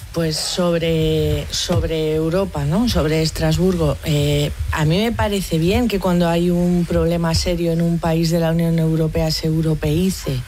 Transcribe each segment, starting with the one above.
Pues sobre Europa, ¿no? Sobre Estrasburgo. A mí me parece bien que cuando hay un problema serio en un país de la Unión Europea se europeice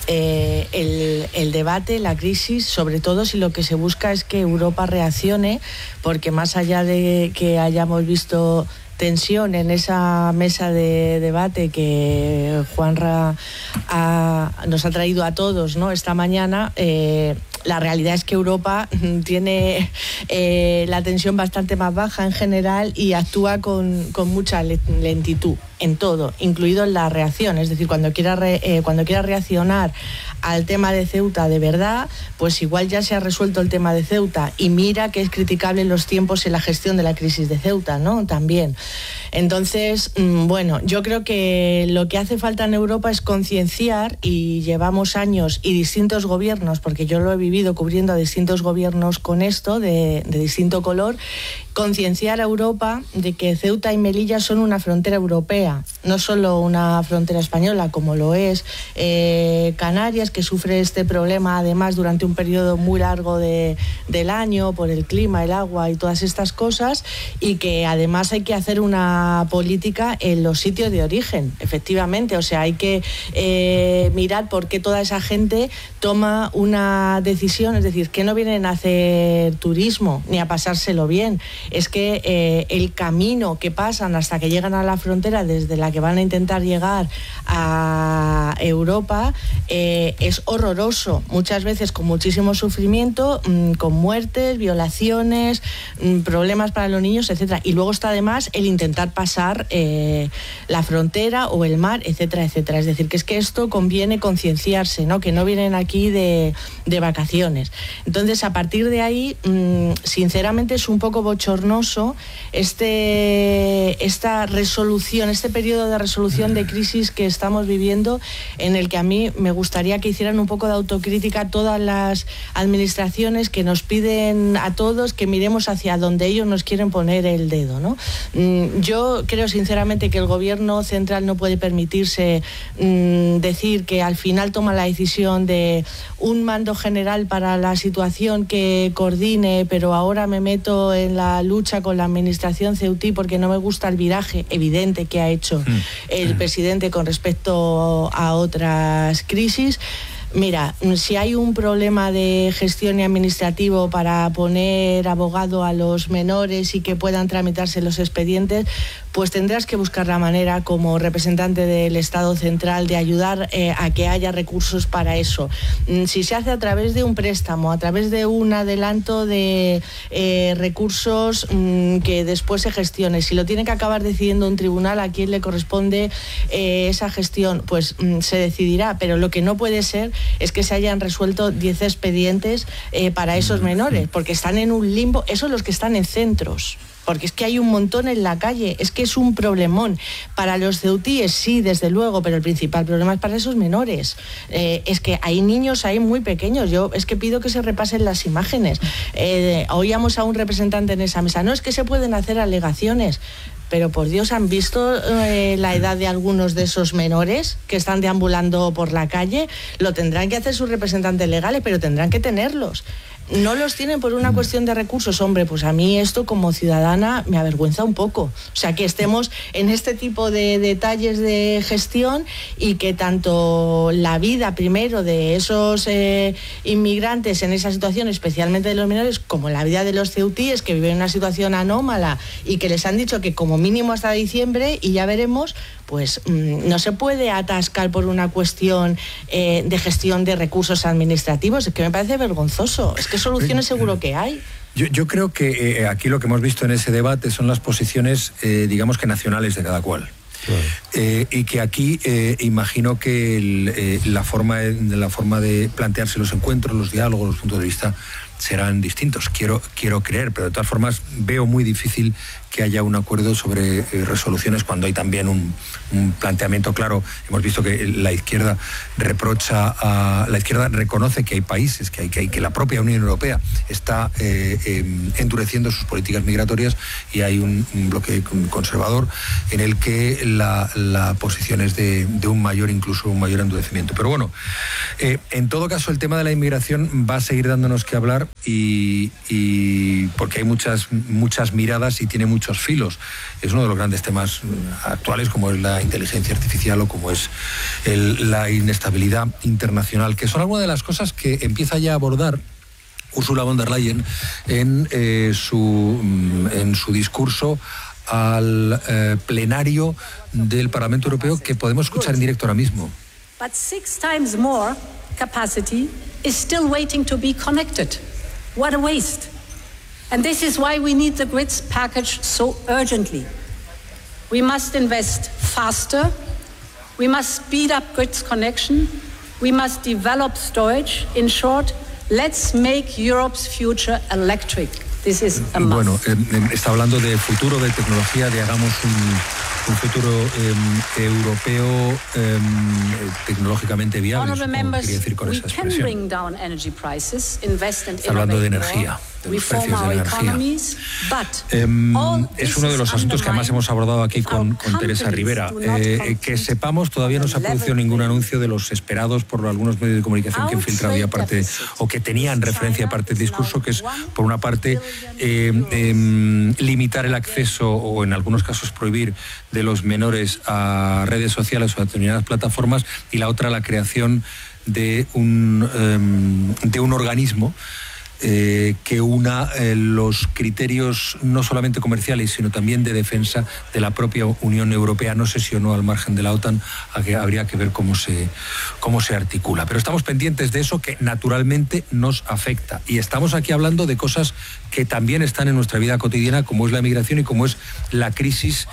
el debate, la crisis, sobre todo si lo que se busca es que Europa reaccione, porque más allá de que hayamos visto tensión en esa mesa de debate que Juanra nos ha traído a todos, ¿no?, esta mañana, la realidad es que Europa tiene la tensión bastante más baja en general y actúa con mucha lentitud en todo, incluido en la reacción. Es decir, cuando quiera reaccionar al tema de Ceuta de verdad, pues igual ya se ha resuelto el tema de Ceuta, y mira que es criticable los tiempos en la gestión de la crisis de Ceuta, ¿no?, también. Entonces, bueno, yo creo que lo que hace falta en Europa es concienciar, y llevamos años y distintos gobiernos, porque yo lo he vivido cubriendo a distintos gobiernos con esto, de distinto color, concienciar a Europa de que Ceuta y Melilla son una frontera europea, no solo una frontera española, como lo es Canarias, que sufre este problema además durante un periodo muy largo del año por el clima, el agua y todas estas cosas, y que además hay que hacer una política en los sitios de origen, efectivamente. O sea, hay que mirar por qué toda esa gente toma una decisión, es decir, que no vienen a hacer turismo ni a pasárselo bien. Es que el camino que pasan hasta que llegan a la frontera, desde la que van a intentar llegar a Europa, es horroroso, muchas veces con muchísimo sufrimiento, con muertes, violaciones, problemas para los niños, etcétera. Y luego está además el intentar pasar la frontera o el mar, etcétera, etcétera. Es decir, que es que esto conviene concienciarse, ¿no?, que no vienen aquí de vacaciones. Entonces, a partir de ahí, sinceramente es un poco bochornoso esta resolución, este periodo de resolución de crisis que estamos viviendo, en el que a mí me gustaría que hicieran un poco de autocrítica todas las administraciones que nos piden a todos que miremos hacia donde ellos nos quieren poner el dedo, ¿no? Yo creo sinceramente que el gobierno central no puede permitirse decir que al final toma la decisión de un mando general para la situación que coordine, pero ahora me meto en la lucha con la administración ceutí porque no me gusta el viraje evidente que ha hecho el presidente con respecto a otras crisis. Mira, si hay un problema de gestión y administrativo para poner abogado a los menores y que puedan tramitarse los expedientes, pues tendrás que buscar la manera, como representante del Estado central, de ayudar a que haya recursos para eso. Si se hace a través de un préstamo, a través de un adelanto de recursos que después se gestione, si lo tiene que acabar decidiendo un tribunal a quién le corresponde esa gestión, pues se decidirá. Pero lo que no puede ser es que se hayan resuelto 10 expedientes para esos menores, porque están en un limbo, esos los que están en centros. Porque es que hay un montón en la calle, es que es un problemón. Para los ceutíes sí, desde luego, pero el principal problema es para esos menores. Es que hay niños ahí muy pequeños. Yo es que pido que se repasen las imágenes. Oíamos a un representante en esa mesa, no, es que se pueden hacer alegaciones. Pero por Dios, ¿han visto la edad de algunos de esos menores que están deambulando por la calle? Lo tendrán que hacer sus representantes legales, pero tendrán que tenerlos. No los tienen por una cuestión de recursos. Hombre, pues a mí esto como ciudadana me avergüenza un poco. O sea, que estemos en este tipo de detalles de gestión y que tanto la vida primero de esos inmigrantes en esa situación, especialmente de los menores, como la vida de los ceutíes que viven en una situación anómala y que les han dicho que como mínimo hasta diciembre y ya veremos, pues no se puede atascar por una cuestión de gestión de recursos administrativos. Es que me parece vergonzoso. Es que soluciones seguro que hay. Yo creo que aquí lo que hemos visto en ese debate son las posiciones, digamos que nacionales de cada cual. Claro. Y que aquí imagino que la forma de plantearse los encuentros, los diálogos, los puntos de vista serán distintos. Quiero creer, pero de todas formas veo muy difícil que haya un acuerdo sobre resoluciones cuando hay también un planteamiento claro. Hemos visto que la izquierda reconoce que hay países, que la propia Unión Europea está endureciendo sus políticas migratorias, y hay un bloque conservador en el que la posición es de un mayor endurecimiento. Pero bueno, en todo caso el tema de la inmigración va a seguir dándonos que hablar explicar y porque hay muchas miradas y tiene muchos filos. Es uno de los grandes temas actuales, como es la inteligencia artificial o como es la inestabilidad internacional, que son algunas de las cosas que empieza ya a abordar Ursula von der Leyen en su discurso al plenario del Parlamento Europeo, que podemos escuchar en directo ahora mismo. But 6 times more capacity is still waiting to be connected. What a waste. And this is why we need the grids package so urgently. We must invest faster. We must speed up grids connection. We must develop storage. In short, let's make Europe's future electric. This is a must. Bueno, está hablando de futuro, de tecnología, de hagamos un futuro europeo tecnológicamente viable, quería decir con esa expresión. Está hablando de energía, de los precios de la energía. Es uno de los asuntos que además hemos abordado aquí con Teresa Rivera. Que sepamos, todavía no se ha producido ningún anuncio de los esperados por algunos medios de comunicación que han filtrado ya parte, o que tenían referencia a parte del discurso, que es, por una parte, limitar el acceso, o en algunos casos prohibir, de los menores a redes sociales o a determinadas plataformas, y la otra, la creación de un organismo que una los criterios no solamente comerciales, sino también de defensa de la propia Unión Europea. No sé si o no al margen de la OTAN, habría que ver cómo se articula. Pero estamos pendientes de eso, que naturalmente nos afecta. Y estamos aquí hablando de cosas que también están en nuestra vida cotidiana, como es la migración y como es la crisis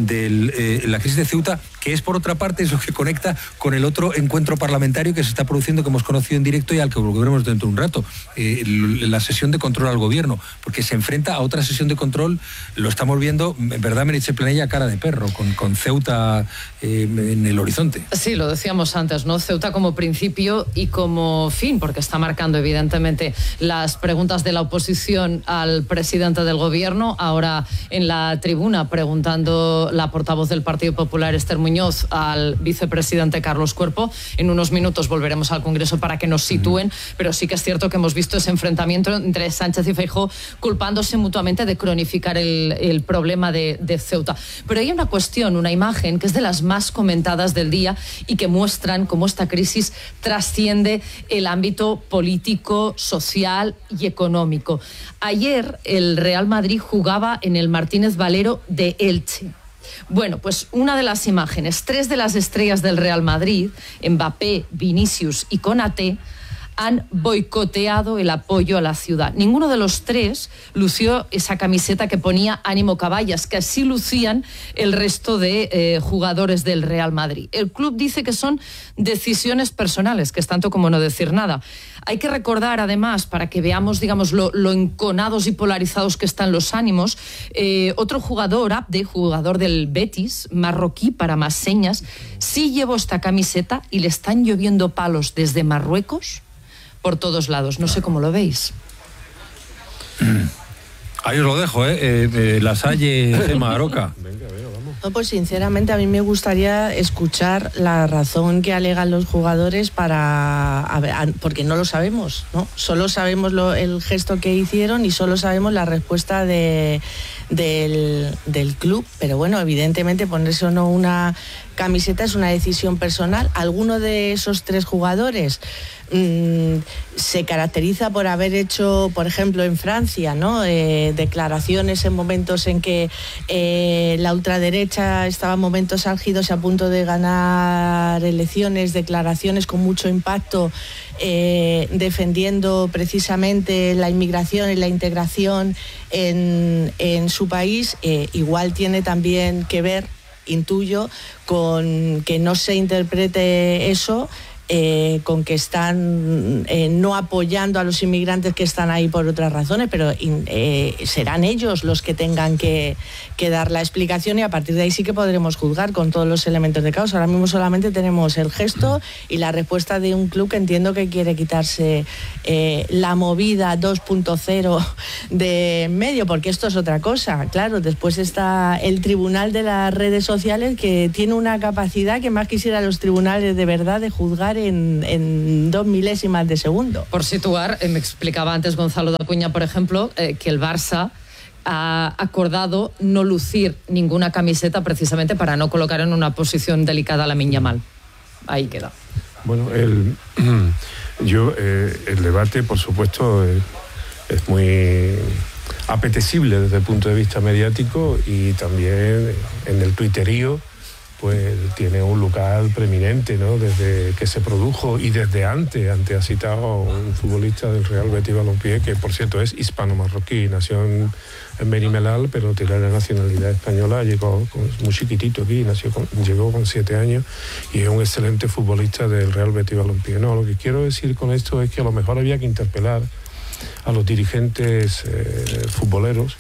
de Ceuta, que es, por otra parte, eso que conecta con el otro encuentro parlamentario que se está produciendo, que hemos conocido en directo y al que volveremos dentro de un rato, la sesión de control al gobierno, porque se enfrenta a otra sesión de control. Lo estamos viendo, en verdad, Meritxell Planella, cara de perro, con Ceuta en el horizonte. Sí, lo decíamos antes, ¿no? Ceuta como principio y como fin, porque está marcando evidentemente las preguntas de la oposición al presidente del gobierno. Ahora en la tribuna preguntando la portavoz del Partido Popular, Esther Muñoz, al vicepresidente Carlos Cuerpo. En unos minutos volveremos al Congreso para que nos sitúen, pero sí que es cierto que hemos visto ese enfrentamiento entre Sánchez y Feijóo, culpándose mutuamente de cronificar el problema de Ceuta. Pero hay una cuestión, una imagen que es de las más comentadas del día y que muestran cómo esta crisis trasciende el ámbito político, social y económico. Ayer el Real Madrid jugaba en el Martínez Valero de Elche. Bueno, pues una de las imágenes, 3 de las estrellas del Real Madrid, Mbappé, Vinicius y Konaté, han boicoteado el apoyo a la ciudad. Ninguno de los 3 lució esa camiseta que ponía Ánimo Caballas, que así lucían el resto de jugadores del Real Madrid. El club dice que son decisiones personales, que es tanto como no decir nada. Hay que recordar, además, para que veamos, digamos, lo enconados y polarizados que están los ánimos, otro jugador, Abde, jugador del Betis, marroquí para más señas, sí llevó esta camiseta y le están lloviendo palos desde Marruecos por todos lados. No sé cómo lo veis. Ahí os lo dejo, Lasalle, Gemma, Aroca. No, pues sinceramente a mí me gustaría escuchar la razón que alegan los jugadores porque no lo sabemos, ¿no? Solo sabemos el gesto que hicieron y solo sabemos la respuesta del club. Pero bueno, evidentemente ponerse o no una camiseta es una decisión personal. Alguno de esos 3 jugadores se caracteriza por haber hecho, por ejemplo, en Francia, ¿no? Declaraciones en momentos en que la ultraderecha estaba en momentos álgidos y a punto de ganar elecciones, declaraciones con mucho impacto, defendiendo precisamente la inmigración y la integración en su país. Igual tiene también que ver, intuyo, con que no se interprete eso con que están no apoyando a los inmigrantes que están ahí por otras razones, pero serán ellos los que tengan que dar la explicación, y a partir de ahí sí que podremos juzgar con todos los elementos de causa. Ahora mismo solamente tenemos el gesto y la respuesta de un club que entiendo que quiere quitarse la movida 2.0 de en medio, porque esto es otra cosa. Claro, después está el tribunal de las redes sociales, que tiene una capacidad que más quisiera los tribunales de verdad de juzgar en 2 milésimas de segundo. Por situar, me explicaba antes Gonzalo Dacuña, por ejemplo, que el Barça ha acordado no lucir ninguna camiseta precisamente para no colocar en una posición delicada a Lamine Yamal. Ahí queda. Bueno, el debate, por supuesto, es muy apetecible desde el punto de vista mediático, y también en el tuiterío pues tiene un lugar preeminente, ¿no? Desde que se produjo y desde antes ha citado a un futbolista del Real Betis Balompié, que por cierto es hispano-marroquí, nació en Benimelal, pero tiene la nacionalidad española, llegó muy chiquitito aquí, llegó con 7 años y es un excelente futbolista del Real Betis Balompié. No, lo que quiero decir con esto es que a lo mejor había que interpelar a los dirigentes futboleros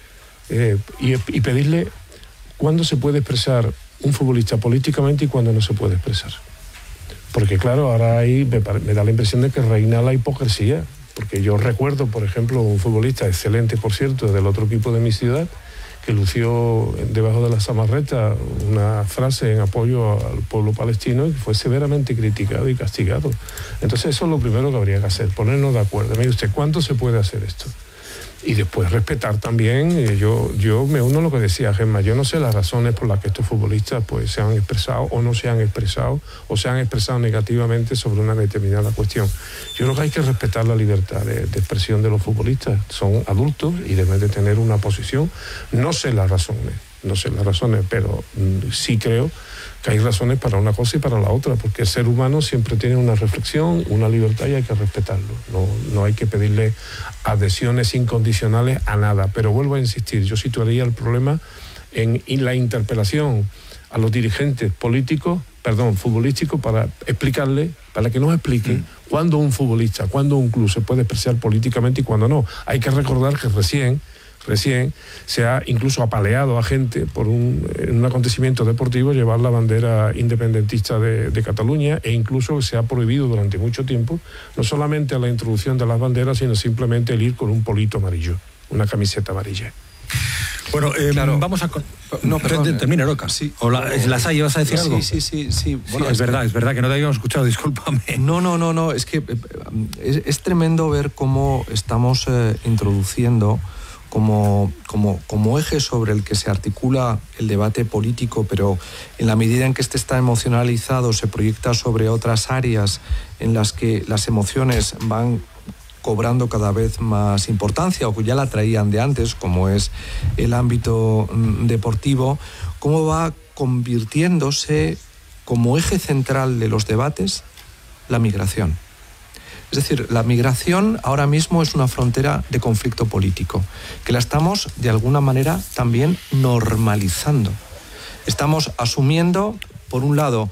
y pedirle cuándo se puede expresar un futbolista políticamente y cuándo no se puede expresar. Porque claro, ahora ahí me da la impresión de que reina la hipocresía, porque yo recuerdo, por ejemplo, un futbolista excelente, por cierto, del otro equipo de mi ciudad, que lució debajo de la zamarreta una frase en apoyo al pueblo palestino y fue severamente criticado y castigado. Entonces eso es lo primero que habría que hacer, ponernos de acuerdo. Mire usted, ¿cuánto se puede hacer esto? Y después respetar también, yo me uno a lo que decía Gemma, yo no sé las razones por las que estos futbolistas pues se han expresado o no se han expresado, o se han expresado negativamente sobre una determinada cuestión. Yo creo que hay que respetar la libertad de expresión de los futbolistas, son adultos y deben de tener una posición. No sé las razones, pero sí creo que hay razones para una cosa y para la otra, porque el ser humano siempre tiene una reflexión, una libertad, y hay que respetarlo. No hay que pedirle adhesiones incondicionales a nada. Pero vuelvo a insistir, yo situaría el problema en la interpelación a los dirigentes futbolísticos, para explicarle, para que nos expliquen cuándo un futbolista, cuándo un club se puede expresar políticamente y cuándo no. Hay que recordar que recién se ha incluso apaleado a gente por un acontecimiento deportivo llevar la bandera independentista de Cataluña, e incluso se ha prohibido durante mucho tiempo no solamente la introducción de las banderas, sino simplemente el ir con un polito amarillo, una camiseta amarilla. Bueno, claro. Vamos a... No, termina, Roca. Sí. O las hay, ¿vas a decir algo? Sí. Bueno, es verdad que no te habíamos escuchado, discúlpame. No, es que es tremendo ver cómo estamos introduciendo como eje sobre el que se articula el debate político, pero en la medida en que este está emocionalizado, se proyecta sobre otras áreas en las que las emociones van cobrando cada vez más importancia, o que ya la traían de antes, como es el ámbito deportivo, cómo va convirtiéndose como eje central de los debates la migración. Es decir, la migración ahora mismo es una frontera de conflicto político, que la estamos de alguna manera también normalizando. Estamos asumiendo, por un lado,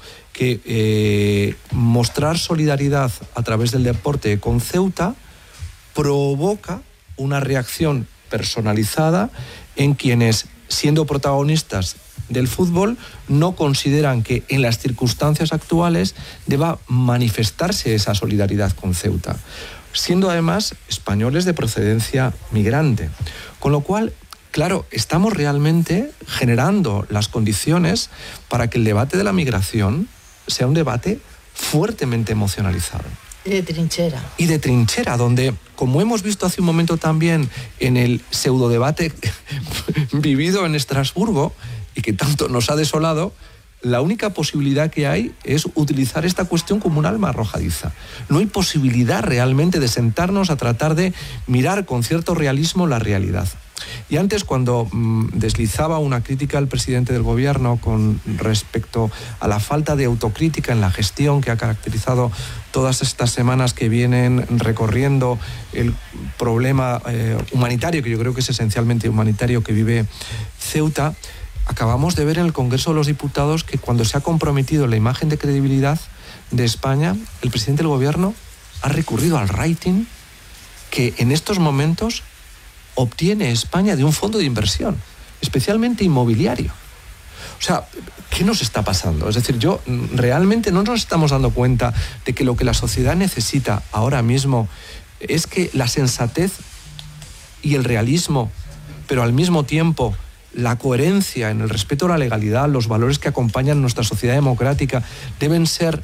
que mostrar solidaridad a través del deporte con Ceuta provoca una reacción personalizada en quienes, siendo protagonistas del fútbol, no consideran que en las circunstancias actuales deba manifestarse esa solidaridad con Ceuta, siendo además españoles de procedencia migrante. Con lo cual, claro, estamos realmente generando las condiciones para que el debate de la migración sea un debate fuertemente emocionalizado. Y de trinchera. Donde, como hemos visto hace un momento también en el pseudodebate vivido en Estrasburgo, y que tanto nos ha desolado, la única posibilidad que hay es utilizar esta cuestión como un arma arrojadiza. No hay posibilidad realmente de sentarnos a tratar de mirar con cierto realismo la realidad. Y antes, cuando deslizaba una crítica al presidente del gobierno con respecto a la falta de autocrítica en la gestión que ha caracterizado todas estas semanas que vienen recorriendo el problema humanitario, que yo creo que es esencialmente humanitario, que vive Ceuta, acabamos de ver en el Congreso de los Diputados que cuando se ha comprometido la imagen de credibilidad de España, el presidente del gobierno ha recurrido al rating que en estos momentos obtiene España de un fondo de inversión, especialmente inmobiliario. O sea, ¿qué nos está pasando? Es decir, realmente no nos estamos dando cuenta de que lo que la sociedad necesita ahora mismo es que la sensatez y el realismo, pero al mismo tiempo la coherencia en el respeto a la legalidad, los valores que acompañan nuestra sociedad democrática, deben ser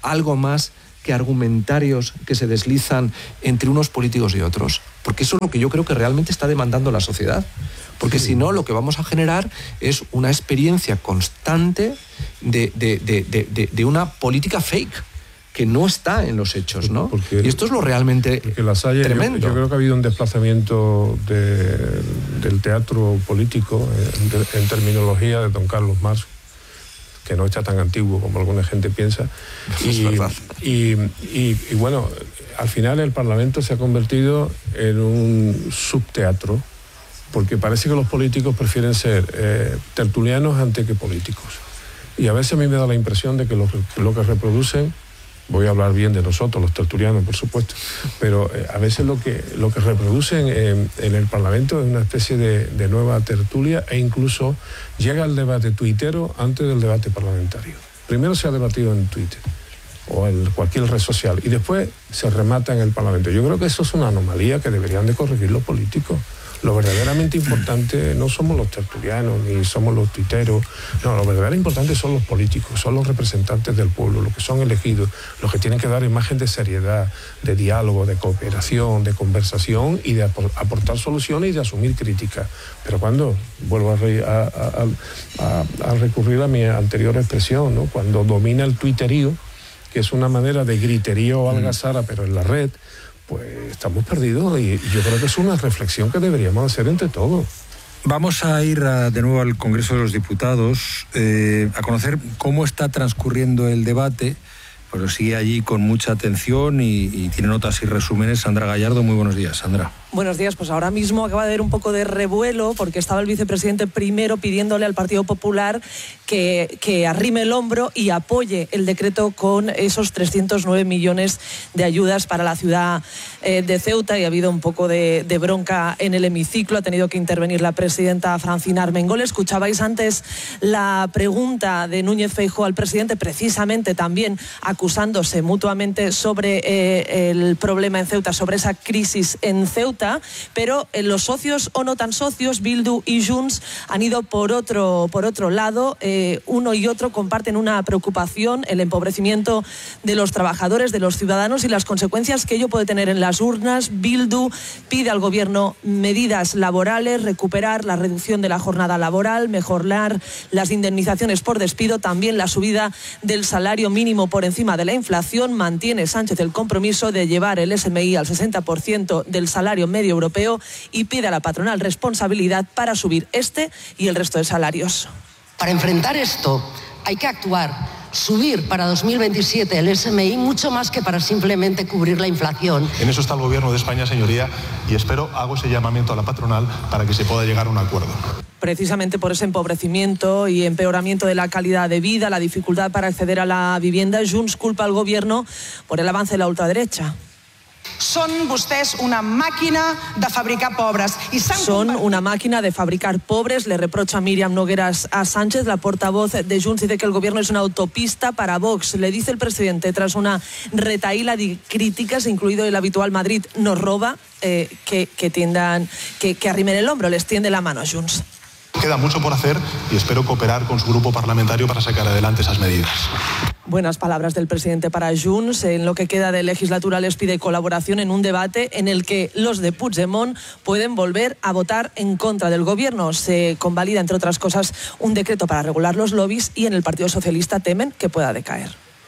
algo más que argumentarios que se deslizan entre unos políticos y otros. Porque eso es lo que yo creo que realmente está demandando la sociedad. Porque si no, lo que vamos a generar es una experiencia constante de una política fake que no está en los hechos, ¿no? Y esto es lo realmente tremendo. Yo creo que ha habido un desplazamiento del teatro político en terminología de don Carlos Marx, que no está tan antiguo como alguna gente piensa. Y bueno, al final el Parlamento se ha convertido en un subteatro, porque parece que los políticos prefieren ser tertulianos antes que políticos. Y a veces a mí me da la impresión de que lo que reproducen, voy a hablar bien de nosotros, los tertulianos, por supuesto, pero a veces lo que reproducen en el Parlamento es una especie de nueva tertulia, e incluso llega el debate tuitero antes del debate parlamentario. Primero se ha debatido en Twitter o en cualquier red social y después se remata en el Parlamento. Yo creo que eso es una anomalía que deberían de corregir los políticos. Lo verdaderamente importante no somos los tertulianos ni somos los tuiteros, no, lo verdaderamente importante son los políticos, son los representantes del pueblo, los que son elegidos, los que tienen que dar imagen de seriedad, de diálogo, de cooperación, de conversación y de aportar soluciones y de asumir críticas. Pero cuando, vuelvo a recurrir a mi anterior expresión, ¿no? Cuando domina el tuiterío, que es una manera de griterío o algazara, pero en la red, pues estamos perdidos, y yo creo que es una reflexión que deberíamos hacer entre todos. Vamos a ir de nuevo al Congreso de los Diputados a conocer cómo está transcurriendo el debate. Pues sigue allí con mucha atención y tiene notas y resúmenes Sandra Gallardo. Muy buenos días, Sandra. Buenos días, pues ahora mismo acaba de haber un poco de revuelo porque estaba el vicepresidente primero pidiéndole al Partido Popular que arrime el hombro y apoye el decreto con esos 309 millones de ayudas para la ciudad de Ceuta, y ha habido un poco de bronca en el hemiciclo, ha tenido que intervenir la presidenta Francina Armengol. Escuchabais antes la pregunta de Núñez Feijóo al presidente, precisamente también acusándose mutuamente sobre el problema en Ceuta, sobre esa crisis en Ceuta. Pero los socios o no tan socios, Bildu y Junts, han ido por otro lado. Uno y otro comparten una preocupación, el empobrecimiento de los trabajadores, de los ciudadanos y las consecuencias que ello puede tener en las urnas. Bildu pide al gobierno medidas laborales, recuperar la reducción de la jornada laboral, mejorar las indemnizaciones por despido, también la subida del salario mínimo por encima de la inflación. Mantiene Sánchez el compromiso de llevar el SMI al 60% del salario medio europeo y pide a la patronal responsabilidad para subir este y el resto de salarios. Para enfrentar esto hay que actuar, subir para 2027 el SMI mucho más que para simplemente cubrir la inflación. En eso está el Gobierno de España, señoría, y hago ese llamamiento a la patronal para que se pueda llegar a un acuerdo. Precisamente por ese empobrecimiento y empeoramiento de la calidad de vida, la dificultad para acceder a la vivienda, Junts culpa al gobierno por el avance de la ultraderecha. Són vostès una màquina de fabricar pobres. Son una máquina de fabricar pobres, le reprocha Míriam Nogueras a Sánchez, la portavoz de Junts, dice que el gobierno es una autopista para Vox. Le dice el presidente, tras una retahíla de críticas, incluido el habitual Madrid nos roba, que arrimen el hombro, les tiende la mano a Junts. Queda mucho por hacer y espero cooperar con su grupo parlamentario para sacar adelante esas medidas. Buenas palabras del presidente para Junts. En lo que queda de legislatura les pide colaboración en un debate en el que los de Puigdemont pueden volver a votar en contra del gobierno. Se convalida, entre otras cosas, un decreto para regular los lobbies y en el Partido Socialista temen que pueda decaer.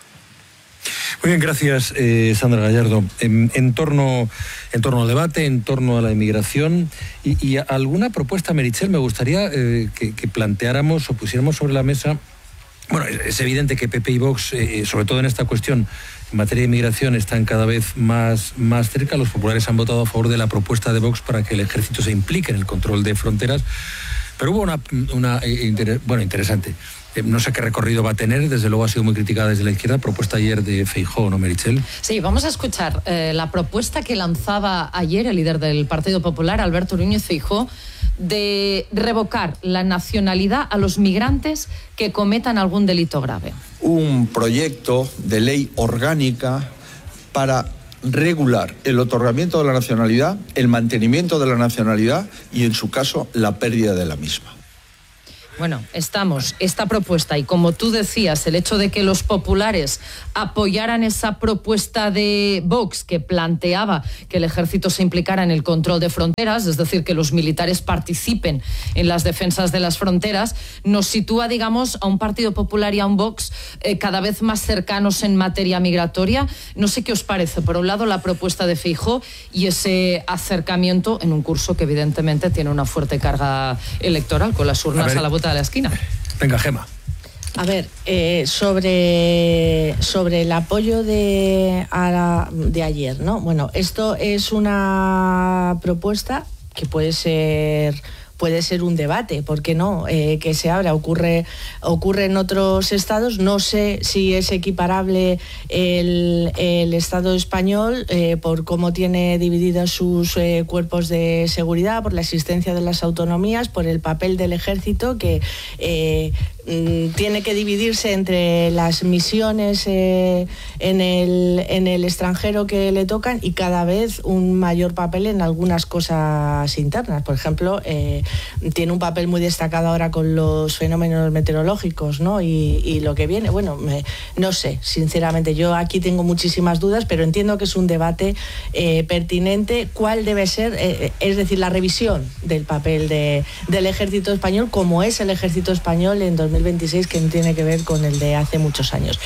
Muy bien, gracias Sandra Gallardo. En torno al debate, en torno a la inmigración y alguna propuesta, Meritxell, me gustaría que planteáramos o pusiéramos sobre la mesa. Bueno, es evidente que PP y Vox, sobre todo en esta cuestión, en materia de inmigración, están cada vez más cerca. Los populares han votado a favor de la propuesta de Vox para que el ejército se implique en el control de fronteras. Pero hubo una interesante. No sé qué recorrido va a tener, desde luego ha sido muy criticada desde la izquierda, propuesta ayer de Feijóo, ¿no, Meritxell? Sí, vamos a escuchar la propuesta que lanzaba ayer el líder del Partido Popular, Alberto Núñez Feijóo, de revocar la nacionalidad a los migrantes que cometan algún delito grave. Un proyecto de ley orgánica para regular el otorgamiento de la nacionalidad, el mantenimiento de la nacionalidad y, en su caso, la pérdida de la misma. Bueno, esta propuesta, y como tú decías, el hecho de que los populares apoyaran esa propuesta de Vox que planteaba que el ejército se implicara en el control de fronteras, es decir, que los militares participen en las defensas de las fronteras, nos sitúa, digamos, a un Partido Popular y a un Vox cada vez más cercanos en materia migratoria. No sé qué os parece, por un lado, la propuesta de Feijóo y ese acercamiento en un curso que evidentemente tiene una fuerte carga electoral, con las urnas a la vuelta de la esquina. Venga, Gemma. A ver, sobre el apoyo de ayer, ¿no? Bueno, esto es una propuesta que puede ser un debate, ¿por qué no? Que se abra, ocurre en otros estados. No sé si es equiparable el Estado español por cómo tiene divididos sus cuerpos de seguridad, por la existencia de las autonomías, por el papel del ejército que tiene que dividirse entre las misiones en el extranjero que le tocan y cada vez un mayor papel en algunas cosas internas. Por ejemplo, tiene un papel muy destacado ahora con los fenómenos meteorológicos, ¿no? Y lo que viene, bueno, no sé, sinceramente, yo aquí tengo muchísimas dudas, pero entiendo que es un debate pertinente. ¿Cuál debe ser? Es decir, la revisión del papel del ejército español, como es el ejército español en 2026, que no tiene que ver con el de hace muchos años.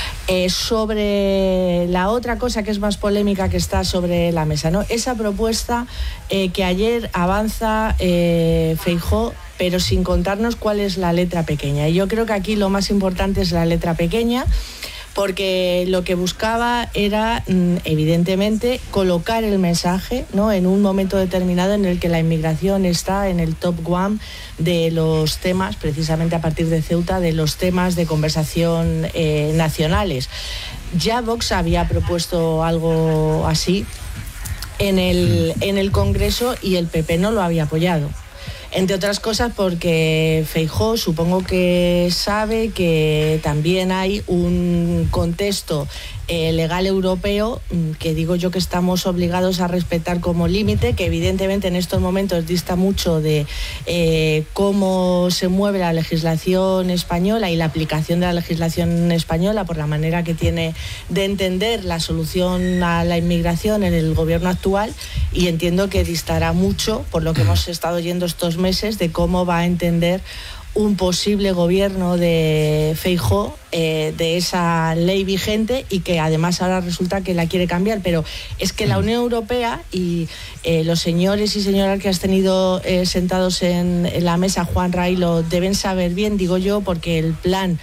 Sobre la otra cosa que es más polémica que está sobre la mesa, ¿no? Esa propuesta que ayer avanza Feijóo, pero sin contarnos cuál es la letra pequeña. Y yo creo que aquí lo más importante es la letra pequeña, porque lo que buscaba era, evidentemente, colocar el mensaje, ¿no?, en un momento determinado en el que la inmigración está en el top one de los temas, precisamente a partir de Ceuta, de los temas de conversación nacionales. Ya Vox había propuesto algo así en el Congreso y el PP no lo había apoyado. Entre otras cosas porque Feijóo supongo que sabe que también hay un contexto legal europeo que digo yo que estamos obligados a respetar como límite, que evidentemente en estos momentos dista mucho de cómo se mueve la legislación española y la aplicación de la legislación española por la manera que tiene de entender la solución a la inmigración en el gobierno actual, y entiendo que distará mucho, por lo que hemos estado oyendo estos meses, de cómo va a entender un posible gobierno de Feijóo de esa ley vigente, y que además ahora resulta que la quiere cambiar. Pero es que la Unión Europea y los señores y señoras que has tenido sentados en la mesa, Juanra, lo deben saber bien, digo yo, porque el plan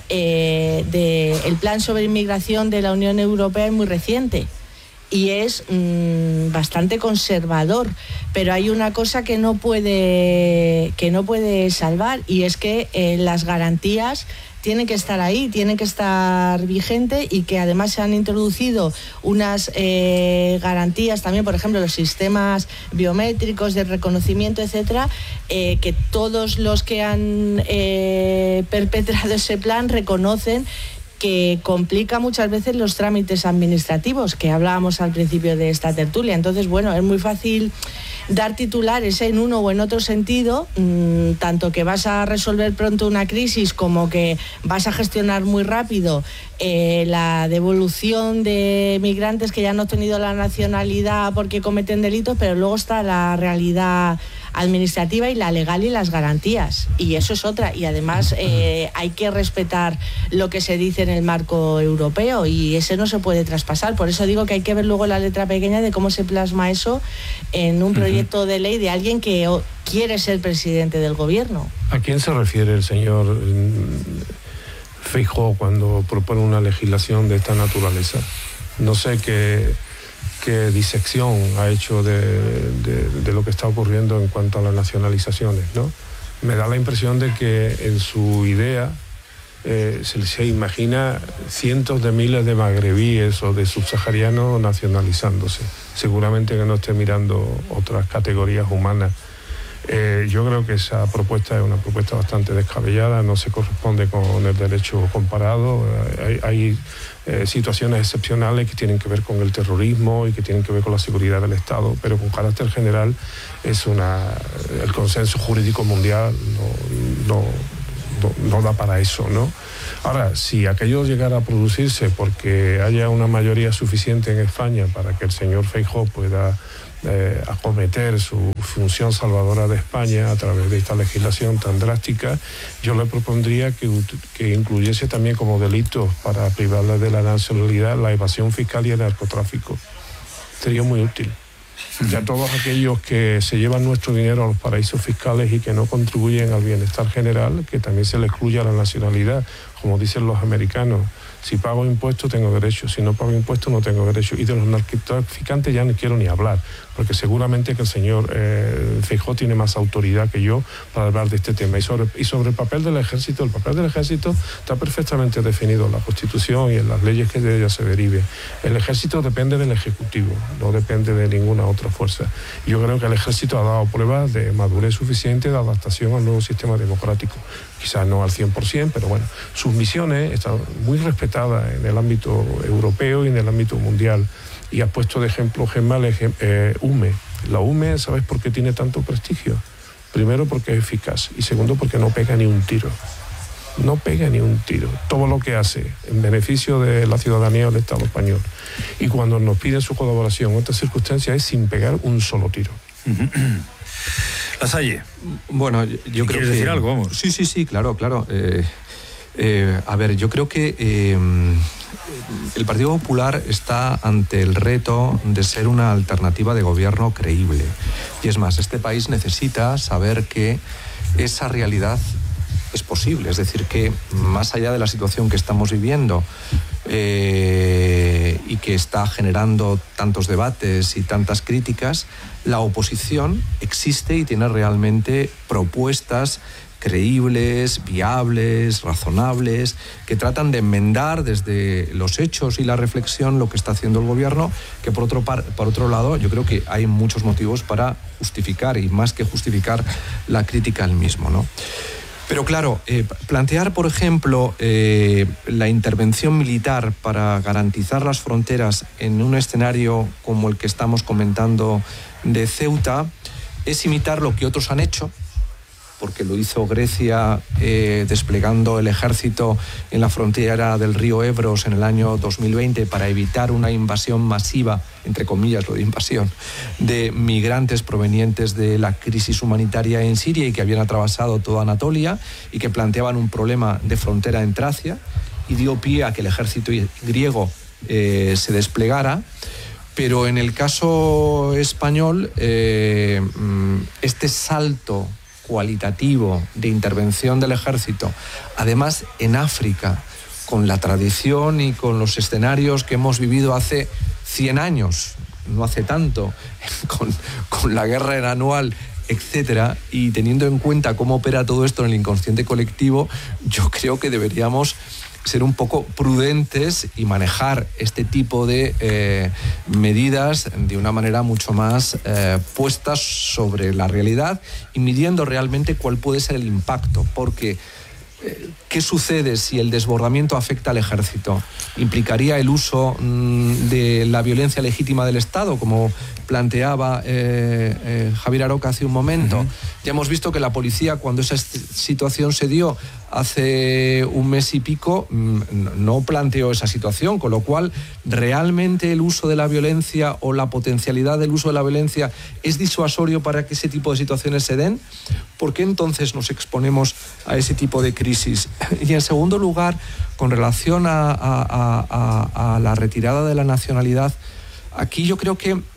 sobre inmigración de la Unión Europea es muy reciente y es bastante conservador, pero hay una cosa que no puede salvar, y es que las garantías tienen que estar ahí, tienen que estar vigentes, y que además se han introducido unas garantías también, por ejemplo, los sistemas biométricos de reconocimiento, etcétera, que todos los que han perpetrado ese plan reconocen que complica muchas veces los trámites administrativos, que hablábamos al principio de esta tertulia. Entonces, bueno, es muy fácil dar titulares en uno o en otro sentido, tanto que vas a resolver pronto una crisis como que vas a gestionar muy rápido la devolución de migrantes que ya han obtenido la nacionalidad porque cometen delitos, pero luego está la realidad administrativa y la legal y las garantías, y eso es otra. Y además hay que respetar lo que se dice en el marco europeo, y ese no se puede traspasar. Por eso digo que hay que ver luego la letra pequeña de cómo se plasma eso en un proyecto de ley de alguien que quiere ser presidente del gobierno. ¿A quién se refiere el señor Feijóo cuando propone una legislación de esta naturaleza? No sé qué disección ha hecho de lo que está ocurriendo en cuanto a las nacionalizaciones, ¿no? Me da la impresión de que en su idea se imagina cientos de miles de magrebíes o de subsaharianos nacionalizándose. Seguramente que no esté mirando otras categorías humanas Yo creo que esa propuesta es una propuesta bastante descabellada, no se corresponde con el derecho comparado. Hay situaciones excepcionales que tienen que ver con el terrorismo y que tienen que ver con la seguridad del Estado, pero con carácter general el consenso jurídico mundial no da para eso, ¿no? Ahora, si aquello llegara a producirse porque haya una mayoría suficiente en España para que el señor Feijóo pueda acometer su función salvadora de España a través de esta legislación tan drástica, yo le propondría que incluyese también como delitos para privarle de la nacionalidad la evasión fiscal y el narcotráfico. Sería muy útil. Ya todos aquellos que se llevan nuestro dinero a los paraísos fiscales y que no contribuyen al bienestar general, que también se les excluya la nacionalidad, como dicen los americanos. Si pago impuestos tengo derecho, si no pago impuestos no tengo derecho. Y de los narcotraficantes ya no quiero ni hablar, porque seguramente que el señor Feijóo tiene más autoridad que yo para hablar de este tema. Y sobre el papel del ejército está perfectamente definido en la Constitución y en las leyes que de ella se deriven. El ejército depende del Ejecutivo, no depende de ninguna otra fuerza. Yo creo que el ejército ha dado pruebas de madurez suficiente de adaptación al nuevo sistema democrático. Quizás no al 100%, pero bueno, sus misiones están muy respetadas en el ámbito europeo y en el ámbito mundial. Y ha puesto de ejemplo, Gemma, UME. La UME, ¿sabes por qué tiene tanto prestigio? Primero porque es eficaz y segundo porque no pega ni un tiro. No pega ni un tiro. Todo lo que hace en beneficio de la ciudadanía del Estado español. Y cuando nos piden su colaboración en otras circunstancias es sin pegar un solo tiro. Lasalle. Bueno, yo creo que... ¿Quieres decir algo? Vamos. Sí, claro. A ver, yo creo que el Partido Popular está ante el reto de ser una alternativa de gobierno creíble. Y es más, este país necesita saber que esa realidad es posible. Es decir, que más allá de la situación que estamos viviendo y que está generando tantos debates y tantas críticas, la oposición existe y tiene realmente propuestas creíbles, viables, razonables, que tratan de enmendar desde los hechos y la reflexión lo que está haciendo el gobierno, que por otro lado yo creo que hay muchos motivos para justificar, y más que justificar, la crítica al mismo, ¿no? Pero claro, plantear, por ejemplo, la intervención militar para garantizar las fronteras en un escenario como el que estamos comentando de Ceuta es imitar lo que otros han hecho, porque lo hizo Grecia desplegando el ejército en la frontera del río Ebros en el año 2020 para evitar una invasión masiva, entre comillas lo de invasión, de migrantes provenientes de la crisis humanitaria en Siria y que habían atravesado toda Anatolia y que planteaban un problema de frontera en Tracia, y dio pie a que el ejército griego se desplegara. Pero en el caso español, este salto cualitativo de intervención del ejército, además en África, con la tradición y con los escenarios que hemos vivido hace 100 años, no hace tanto, con la guerra en Anual, etcétera, y teniendo en cuenta cómo opera todo esto en el inconsciente colectivo, yo creo que deberíamos ser un poco prudentes y manejar este tipo de medidas de una manera mucho más puestas sobre la realidad y midiendo realmente cuál puede ser el impacto, porque ¿qué sucede si el desbordamiento afecta al ejército? ¿Implicaría el uso de la violencia legítima del Estado, como planteaba Javier Aroca hace un momento? Uh-huh. Ya hemos visto que la policía, cuando esa situación se dio hace un mes y pico, no planteó esa situación, con lo cual realmente el uso de la violencia o la potencialidad del uso de la violencia es disuasorio para que ese tipo de situaciones se den. ¿Por qué entonces nos exponemos a ese tipo de crisis? Y en segundo lugar, con relación a la retirada de la nacionalidad, aquí yo creo que,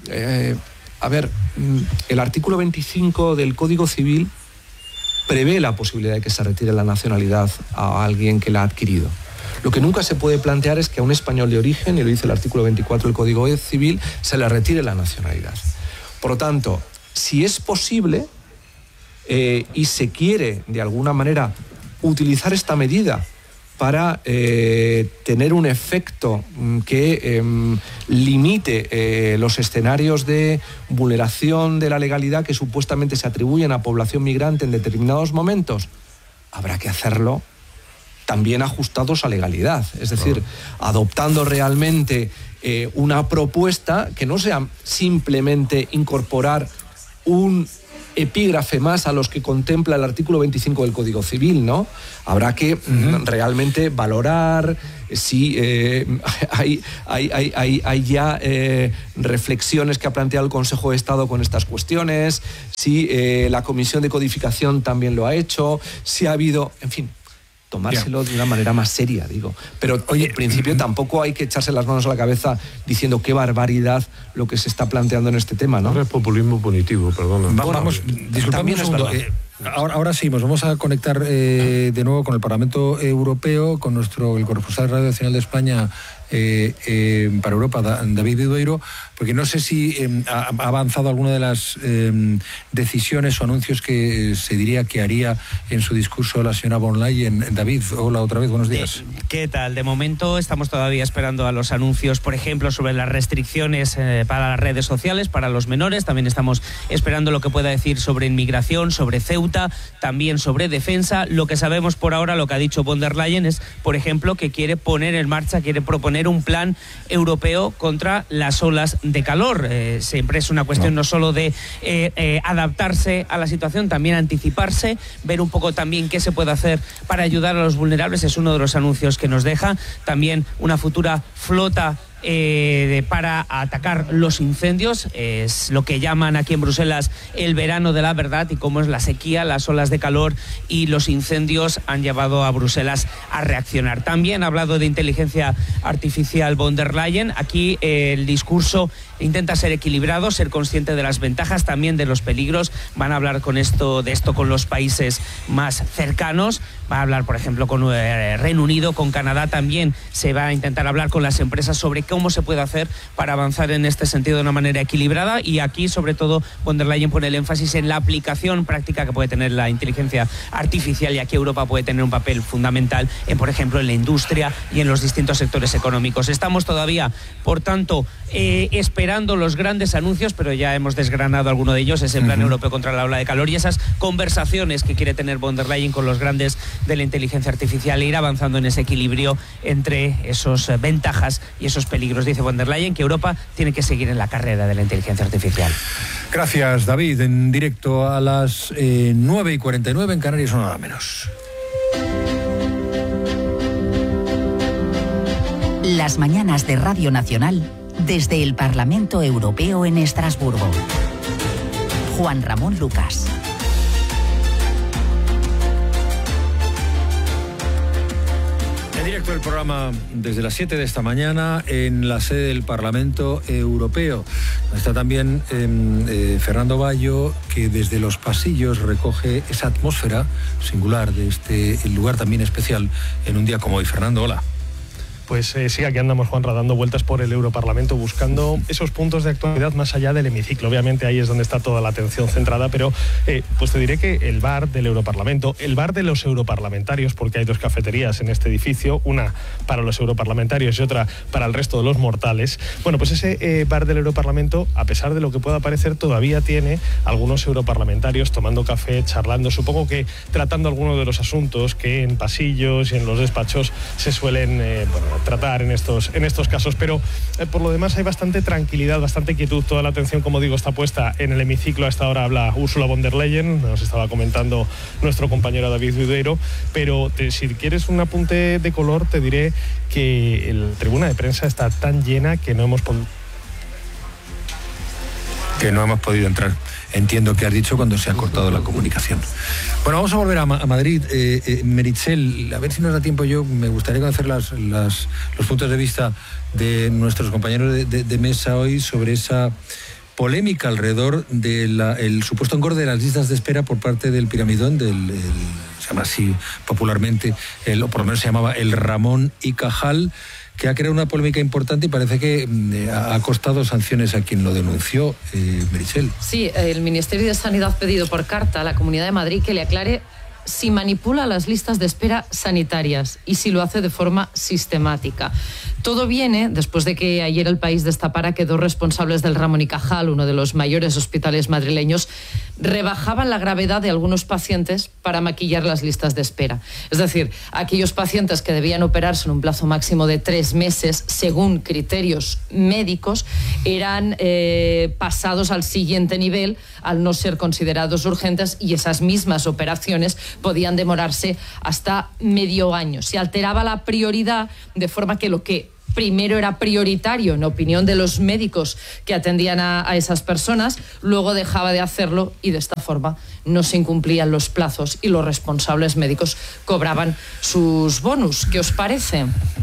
el artículo 25 del Código Civil prevé la posibilidad de que se retire la nacionalidad a alguien que la ha adquirido. Lo que nunca se puede plantear es que a un español de origen, y lo dice el artículo 24 del Código Civil, se le retire la nacionalidad. Por lo tanto, si es posible y se quiere de alguna manera utilizar esta medida para tener un efecto que limite los escenarios de vulneración de la legalidad que supuestamente se atribuyen a población migrante en determinados momentos, habrá que hacerlo también ajustados a legalidad, es decir, adoptando realmente una propuesta que no sea simplemente incorporar un epígrafe más a los que contempla el artículo 25 del Código Civil, ¿no? Habrá que realmente valorar si hay ya reflexiones que ha planteado el Consejo de Estado con estas cuestiones, si la Comisión de Codificación también lo ha hecho, si ha habido, en fin, tomárselo de una manera más seria, digo. Pero, oye, en principio tampoco hay que echarse las manos a la cabeza diciendo qué barbaridad lo que se está planteando en este tema, ¿no? No es populismo punitivo, perdón. Vamos, disculpadme un segundo. Ahora seguimos. Vamos a conectar de nuevo con el Parlamento Europeo, con el corresponsal de Radio Nacional de España para Europa, David Vidueiro, porque no sé si ha avanzado alguna de las decisiones o anuncios que se diría que haría en su discurso la señora von Leyen. David, hola otra vez, buenos días. ¿Qué tal? De momento estamos todavía esperando a los anuncios, por ejemplo, sobre las restricciones para las redes sociales, para los menores. También estamos esperando lo que pueda decir sobre inmigración, sobre Ceuta, también sobre defensa. Lo que sabemos por ahora, lo que ha dicho von der Leyen es, por ejemplo, que quiere poner en marcha, quiere proponer un plan europeo contra las olas de calor. Siempre es una cuestión no solo de adaptarse a la situación, también anticiparse, ver un poco también qué se puede hacer para ayudar a los vulnerables. Es uno de los anuncios que nos deja. También una futura flota para atacar los incendios. Es lo que llaman aquí en Bruselas el verano de la verdad, y cómo es la sequía, las olas de calor y los incendios han llevado a Bruselas a reaccionar. También ha hablado de inteligencia artificial von der Leyen. Aquí el discurso intenta ser equilibrado, ser consciente de las ventajas, también de los peligros. Van a hablar de esto con los países más cercanos. Va a hablar, por ejemplo, con Reino Unido, con Canadá. También se va a intentar hablar con las empresas sobre cómo se puede hacer para avanzar en este sentido de una manera equilibrada. Y aquí, sobre todo, von der Leyen pone el énfasis en la aplicación práctica que puede tener la inteligencia artificial, y aquí Europa puede tener un papel fundamental por ejemplo, en la industria y en los distintos sectores económicos. Estamos todavía, por tanto, esperando los grandes anuncios, pero ya hemos desgranado alguno de ellos, ese plan europeo contra la ola de calor y esas conversaciones que quiere tener von der Leyen con los grandes de la inteligencia artificial, e ir avanzando en ese equilibrio entre esas ventajas y esos peligros. Dice von der Leyen que Europa tiene que seguir en la carrera de la inteligencia artificial. Gracias, David. En directo a las 9:49 en Canarias, una hora menos. Las mañanas de Radio Nacional desde el Parlamento Europeo en Estrasburgo. Juan Ramón Lucas. En directo el programa desde las 7 de esta mañana en la sede del Parlamento Europeo. Está también Fernando Bayo, que desde los pasillos recoge esa atmósfera singular de este lugar también especial en un día como hoy. Fernando, hola. Pues sí, aquí andamos, Juanra, dando vueltas por el Europarlamento buscando esos puntos de actualidad más allá del hemiciclo. Obviamente ahí es donde está toda la atención centrada, pero pues te diré que el bar del Europarlamento, el bar de los europarlamentarios, porque hay dos cafeterías en este edificio, una para los europarlamentarios y otra para el resto de los mortales. Bueno, pues ese bar del Europarlamento, a pesar de lo que pueda parecer, todavía tiene algunos europarlamentarios tomando café, charlando, supongo que tratando algunos de los asuntos que en pasillos y en los despachos se suelen tratar en estos casos, pero por lo demás hay bastante tranquilidad, bastante quietud. Toda la atención, como digo, está puesta en el hemiciclo. A esta hora habla Ursula von der Leyen, nos estaba comentando nuestro compañero David Vidueiro, pero si quieres un apunte de color, te diré que la tribuna de prensa está tan llena que no hemos podido entrar. Entiendo que has dicho cuando se ha cortado la comunicación. Bueno, vamos a volver a Madrid. Meritxell, a ver si nos da tiempo. Yo me gustaría conocer los puntos de vista de nuestros compañeros de mesa hoy sobre esa polémica alrededor del supuesto engorde de las listas de espera por parte del piramidón, se llama así popularmente, o por lo menos se llamaba el Ramón y Cajal, que ha creado una polémica importante y parece que ha costado sanciones a quien lo denunció. Meritxell. Sí, el Ministerio de Sanidad ha pedido por carta a la Comunidad de Madrid que le aclare si manipula las listas de espera sanitarias y si lo hace de forma sistemática. Todo viene después de que ayer El País destapara que 2 responsables del Ramón y Cajal, uno de los mayores hospitales madrileños, rebajaban la gravedad de algunos pacientes para maquillar las listas de espera. Es decir, aquellos pacientes que debían operarse en un plazo máximo de 3 meses, según criterios médicos, eran pasados al siguiente nivel al no ser considerados urgentes, y esas mismas operaciones podían demorarse hasta medio año. Se alteraba la prioridad, de forma que lo que primero era prioritario, en opinión de los médicos que atendían a esas personas, luego dejaba de hacerlo, y de esta forma no se incumplían los plazos y los responsables médicos cobraban sus bonus. ¿Qué os parece?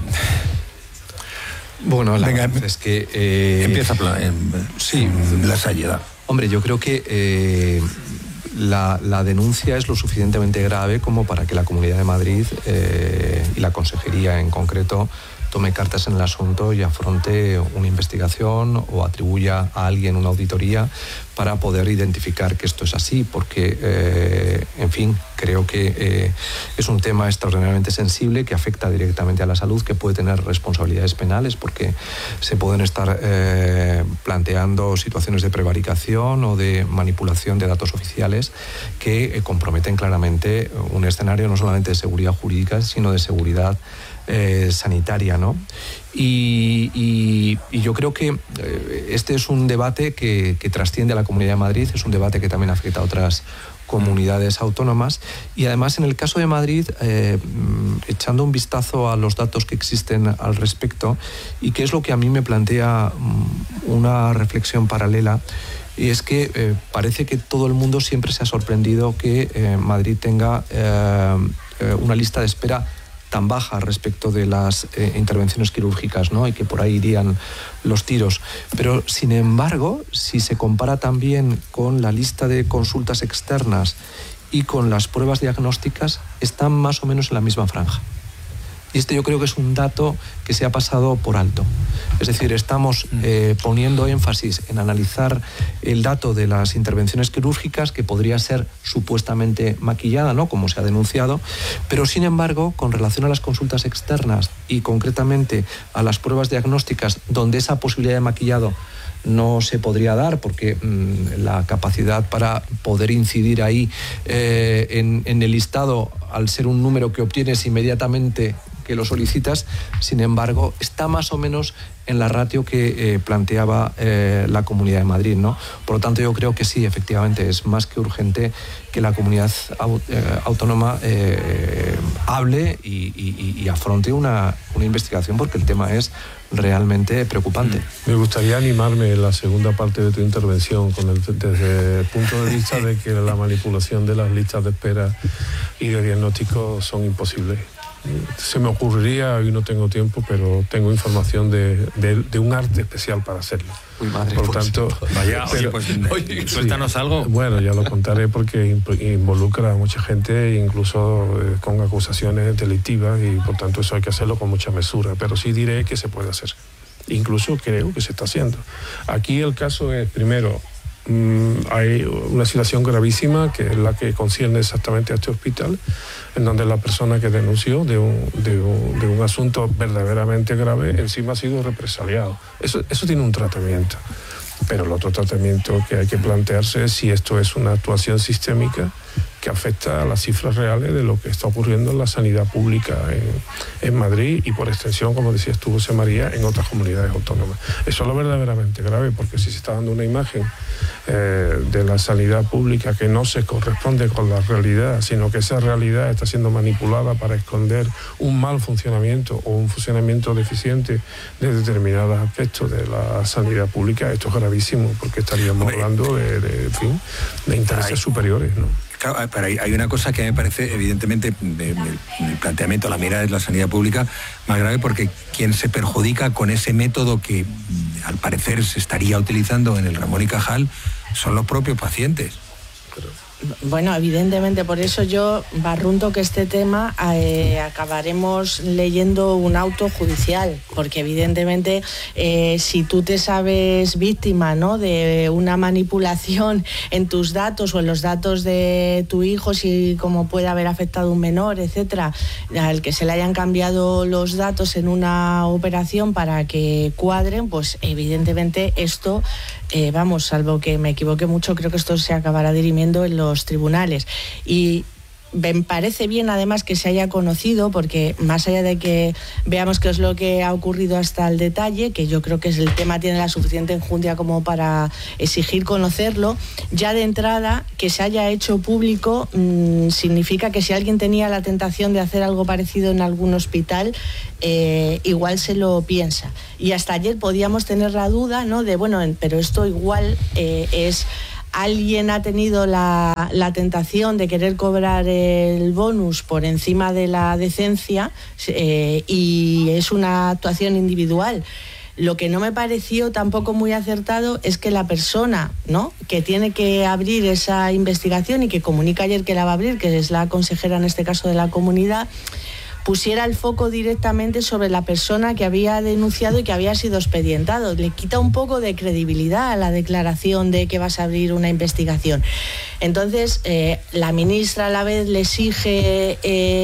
Bueno, la verdad es que... empieza sí, la seriedad. Hombre, yo creo que la denuncia es lo suficientemente grave como para que la Comunidad de Madrid y la Consejería en concreto tome cartas en el asunto y afronte una investigación o atribuya a alguien una auditoría para poder identificar que esto es así, porque, en fin, creo que es un tema extraordinariamente sensible que afecta directamente a la salud, que puede tener responsabilidades penales porque se pueden estar planteando situaciones de prevaricación o de manipulación de datos oficiales que comprometen claramente un escenario no solamente de seguridad jurídica, sino de seguridad sanitaria, ¿no? Y yo creo que este es un debate que trasciende a la Comunidad de Madrid, es un debate que también afecta a otras comunidades autónomas, y además en el caso de Madrid, echando un vistazo a los datos que existen al respecto, y que es lo que a mí me plantea una reflexión paralela, y es que parece que todo el mundo siempre se ha sorprendido que Madrid tenga una lista de espera tan baja respecto de las intervenciones quirúrgicas, ¿no? Y que por ahí irían los tiros. Pero, sin embargo, si se compara también con la lista de consultas externas y con las pruebas diagnósticas, están más o menos en la misma franja. Y yo creo que es un dato que se ha pasado por alto. Es decir, estamos poniendo énfasis en analizar el dato de las intervenciones quirúrgicas, que podría ser supuestamente maquillada, ¿no?, como se ha denunciado, pero sin embargo, con relación a las consultas externas y concretamente a las pruebas diagnósticas, donde esa posibilidad de maquillado no se podría dar porque la capacidad para poder incidir ahí en el listado, al ser un número que obtienes inmediatamente que lo solicitas, sin embargo, está más o menos en la ratio que planteaba la Comunidad de Madrid, ¿no? Por lo tanto, yo creo que sí, efectivamente, es más que urgente que la comunidad autónoma hable y afronte una investigación, porque el tema es realmente preocupante. Me gustaría animarme en la segunda parte de tu intervención desde el punto de vista de que la manipulación de las listas de espera y de diagnóstico son imposibles. Se me ocurriría, hoy no tengo tiempo, pero tengo información de un arte especial para hacerlo. Uy, madre, por tanto, vaya, suéltanos algo. Bueno, ya lo contaré porque involucra a mucha gente, incluso con acusaciones delictivas, y por tanto eso hay que hacerlo con mucha mesura, pero sí diré que se puede hacer. Incluso creo que se está haciendo. Aquí el caso es, primero, hay una situación gravísima, que es la que concierne exactamente a este hospital, en donde la persona que denunció de un asunto verdaderamente grave encima ha sido represaliado. Eso tiene un tratamiento, pero el otro tratamiento que hay que plantearse es si esto es una actuación sistémica que afecta a las cifras reales de lo que está ocurriendo en la sanidad pública en Madrid y, por extensión, como decías tú, José María, en otras comunidades autónomas. Eso es lo verdaderamente grave, porque si se está dando una imagen de la sanidad pública que no se corresponde con la realidad, sino que esa realidad está siendo manipulada para esconder un mal funcionamiento o un funcionamiento deficiente de determinados aspectos de la sanidad pública, esto es gravísimo, porque estaríamos hablando de intereses superiores, ¿no? Claro, pero hay una cosa que me parece, evidentemente, el planteamiento, la mirada de la sanidad pública más grave, porque quien se perjudica con ese método que al parecer se estaría utilizando en el Ramón y Cajal son los propios pacientes. Bueno, evidentemente, por eso yo barrunto que este tema acabaremos leyendo un auto judicial, porque evidentemente si tú te sabes víctima, ¿no?, de una manipulación en tus datos o en los datos de tu hijo, si como puede haber afectado a un menor, etcétera, al que se le hayan cambiado los datos en una operación para que cuadren, pues evidentemente esto, vamos, salvo que me equivoque mucho, creo que esto se acabará dirimiendo en los tribunales. Y me parece bien además que se haya conocido, porque más allá de que veamos qué es lo que ha ocurrido hasta el detalle, que yo creo que el tema tiene la suficiente enjundia como para exigir conocerlo, ya de entrada que se haya hecho público significa que si alguien tenía la tentación de hacer algo parecido en algún hospital, igual se lo piensa. Y hasta ayer podíamos tener la duda, ¿no?, de bueno, pero esto igual es... Alguien ha tenido la tentación de querer cobrar el bonus por encima de la decencia y es una actuación individual. Lo que no me pareció tampoco muy acertado es que la persona, ¿no?, que tiene que abrir esa investigación y que comunica ayer que la va a abrir, que es la consejera en este caso de la comunidad, pusiera el foco directamente sobre la persona que había denunciado y que había sido expedientado. Le quita un poco de credibilidad a la declaración de que vas a abrir una investigación. Entonces, la ministra a la vez le exige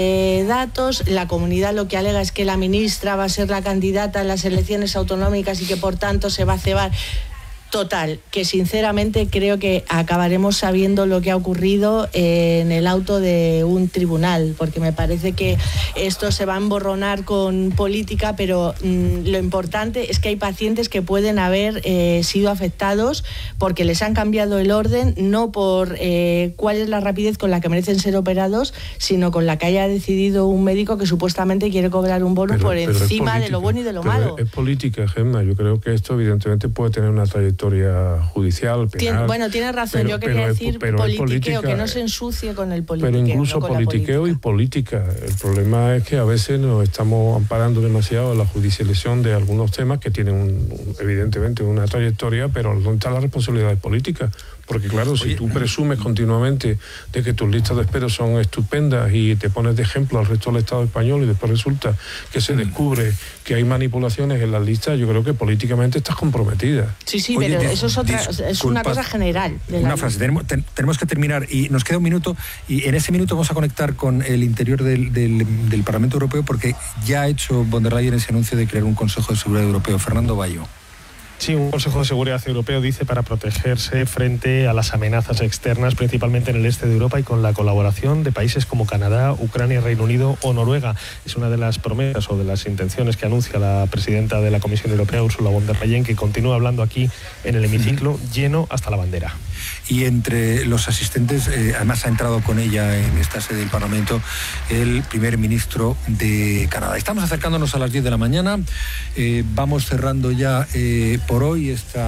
datos, la comunidad lo que alega es que la ministra va a ser la candidata en las elecciones autonómicas y que por tanto se va a cebar. Total, que sinceramente creo que acabaremos sabiendo lo que ha ocurrido en el auto de un tribunal, porque me parece que esto se va a emborronar con política, pero lo importante es que hay pacientes que pueden haber sido afectados porque les han cambiado el orden, no por cuál es la rapidez con la que merecen ser operados, sino con la que haya decidido un médico que supuestamente quiere cobrar un bono por encima de lo bueno y de lo malo. Es política, Gemma. Yo creo que esto evidentemente puede tener una trayectoria judicial, penal. Tienes razón, yo quería decir politiqueo, que no se ensucie con el politiqueo. Pero incluso no politiqueo y política. El problema es que a veces nos estamos amparando demasiado en la judicialización de algunos temas que tienen evidentemente una trayectoria, pero ¿dónde está la responsabilidad política? Porque claro, si tú presumes continuamente de que tus listas de espera son estupendas y te pones de ejemplo al resto del Estado español y después resulta que se descubre que hay manipulaciones en las listas, yo creo que políticamente estás comprometida. Sí, pero eso es una cosa general. Una frase, tenemos que terminar y nos queda un minuto y en ese minuto vamos a conectar con el interior del Parlamento Europeo porque ya ha hecho von der Leyen ese anuncio de crear un Consejo de Seguridad Europeo. Fernando Bayo. Sí, un Consejo de Seguridad Europeo, dice, para protegerse frente a las amenazas externas, principalmente en el este de Europa y con la colaboración de países como Canadá, Ucrania, Reino Unido o Noruega. Es una de las promesas o de las intenciones que anuncia la presidenta de la Comisión Europea, Ursula von der Leyen, que continúa hablando aquí en el hemiciclo, lleno hasta la bandera. Y entre los asistentes, además ha entrado con ella en esta sede del Parlamento el primer ministro de Canadá. Estamos acercándonos a las 10 de la mañana, vamos cerrando ya por hoy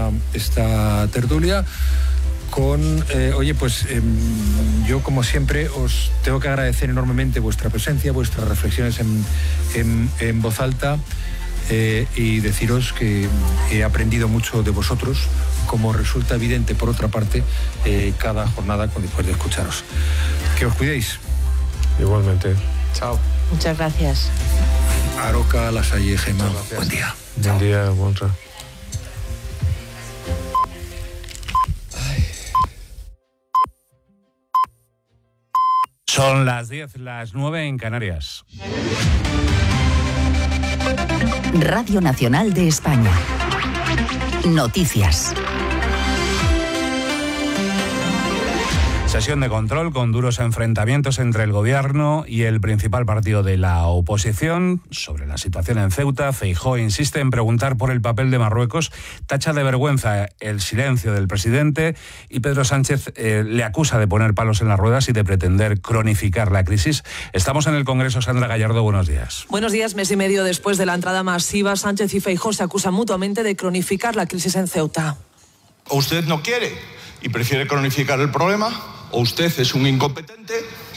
esta tertulia con, yo como siempre os tengo que agradecer enormemente vuestra presencia, vuestras reflexiones en voz alta y deciros que he aprendido mucho de vosotros, como resulta evidente por otra parte cada jornada después de escucharos. Que os cuidéis. Igualmente. Chao. Muchas gracias. Aroca Lasalle, Gemma. Buen día. Buen día, Bonra. Son las 10, las 9 en Canarias. Radio Nacional de España. Noticias. Sesión de control con duros enfrentamientos entre el gobierno y el principal partido de la oposición. Sobre la situación en Ceuta, Feijóo insiste en preguntar por el papel de Marruecos, tacha de vergüenza el silencio del presidente y Pedro Sánchez le acusa de poner palos en las ruedas y de pretender cronificar la crisis. Estamos en el Congreso. Sandra Gallardo, buenos días. Buenos días. Mes y medio después de la entrada masiva, Sánchez y Feijóo se acusan mutuamente de cronificar la crisis en Ceuta. O usted no quiere y prefiere cronificar el problema, o usted es un incompetente,